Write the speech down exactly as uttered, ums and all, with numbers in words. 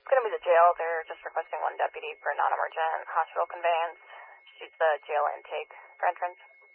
Gonna be the jail. They're just requesting one deputy for a non-emergent hospital conveyance. Just use the jail intake for entrance.